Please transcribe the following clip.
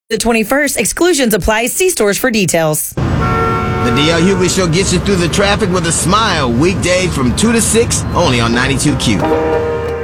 The 21st, exclusions apply. See stores for details. The DL Hughley Show gets you through the traffic with a smile. Weekdays from 2 to 6, only on 92Q.